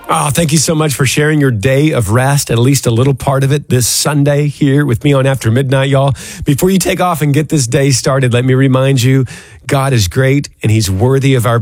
Oh, thank you so much for sharing your day of rest, at least a little part of it this Sunday here with me on After Midnight, y'all. Before you take off and get this day started, let me remind you, God is great and he's worthy of our